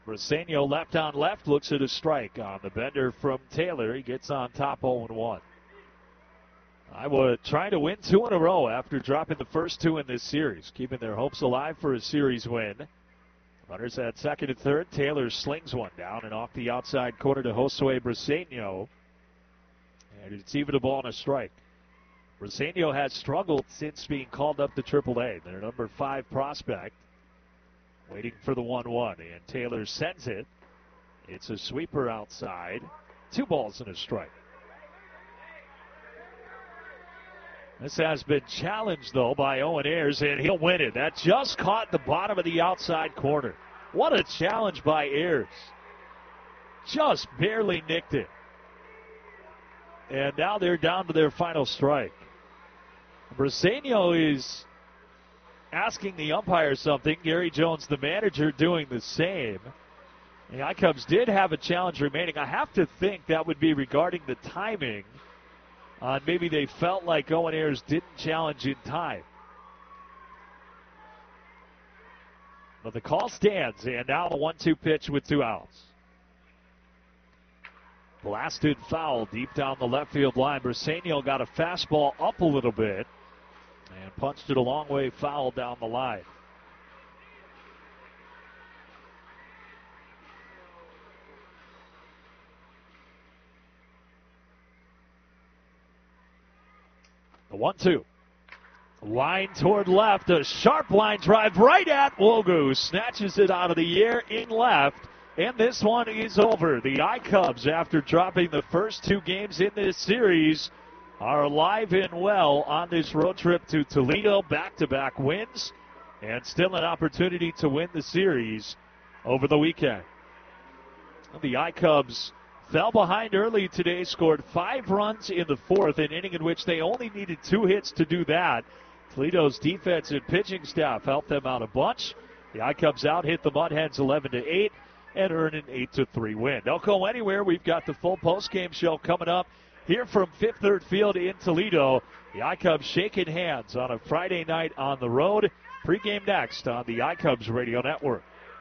Briseño left on left, looks at a strike on the bender from Taylor. He gets on top 0-1. Iowa trying to win 2 in a row after dropping the first 2 in this series, keeping their hopes alive for a series win. Runners at second and third. Taylor slings one down and off the outside corner to Josue Briseño. And it's even a ball and a strike. Briseño has struggled since being called up to AAA. Their number 5 prospect. Waiting for the 1-1, and Taylor sends it. It's a sweeper outside. 2 balls and a strike. This has been challenged, though, by Owen Ayers, and he'll win it. That just caught the bottom of the outside corner. What a challenge by Ayers. Just barely nicked it. And now they're down to their final strike. Briseño is asking the umpire something. Gary Jones, the manager, doing the same. The I-Cubs did have a challenge remaining. I have to think that would be regarding the timing. Maybe they felt like Owen Ayers didn't challenge in time. But the call stands, and now the 1-2 pitch with 2 outs. Blasted foul deep down the left field line. Briseño got a fastball up a little bit and punched it a long way foul down the line. The 1-2. Line toward left. A sharp line drive right at Wogu. Snatches it out of the air in left. And this one is over. The I-Cubs, after dropping the first 2 games in this series, are alive and well on this road trip to Toledo. Back-to-back wins. And still an opportunity to win the series over the weekend. The I-Cubs fell behind early today, scored 5 runs in the 4th, an inning in which they only needed 2 hits to do that. Toledo's defense and pitching staff helped them out a bunch. The I-Cubs out-hit the Mudhens 11-8 and earn an 8-3 win. Don't go anywhere. We've got the full postgame show coming up here from Fifth Third Field in Toledo. The I-Cubs shaking hands on a Friday night on the road. Pre-game next on the I-Cubs Radio Network.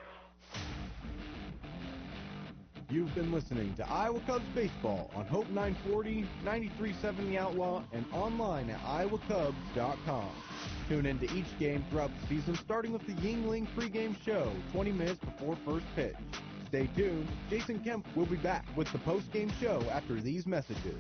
You've been listening to Iowa Cubs Baseball on Hope 940, 93.7 The Outlaw, and online at iowacubs.com. Tune in to each game throughout the season, starting with the Yuengling pregame show 20 minutes before first pitch. Stay tuned. Jason Kemp will be back with the postgame show after these messages.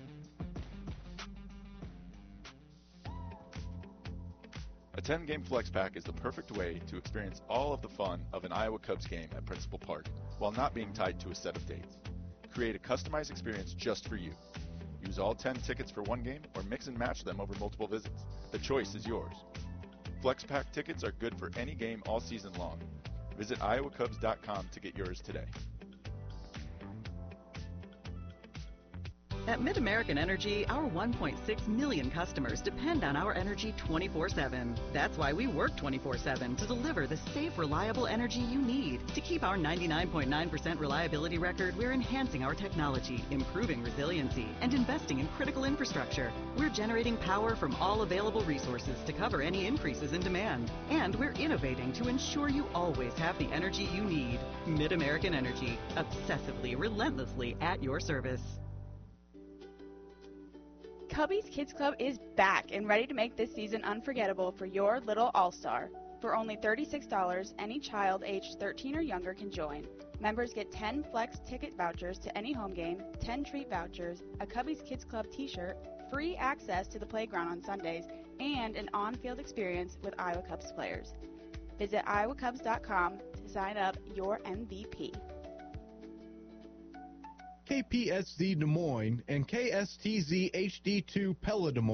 A 10-game flex pack is the perfect way to experience all of the fun of an Iowa Cubs game at Principal Park while not being tied to a set of dates. Create a customized experience just for you. Use all 10 tickets for one game or mix and match them over multiple visits. The choice is yours. Flex pack tickets are good for any game all season long. Visit iowacubs.com to get yours today. At MidAmerican Energy, our 1.6 million customers depend on our energy 24/7. That's why we work 24/7 to deliver the safe, reliable energy you need. To keep our 99.9% reliability record, we're enhancing our technology, improving resiliency, and investing in critical infrastructure. We're generating power from all available resources to cover any increases in demand. And we're innovating to ensure you always have the energy you need. MidAmerican Energy, obsessively, relentlessly at your service. Cubby's Kids Club is back and ready to make this season unforgettable for your little all-star. For only $36, any child aged 13 or younger can join. Members get 10 Flex ticket vouchers to any home game, 10 treat vouchers, a Cubby's Kids Club t-shirt, free access to the playground on Sundays, and an on-field experience with Iowa Cubs players. Visit iowacubs.com to sign up your MVP. KPSZ Des Moines and KSTZ HD2 Pella Des Moines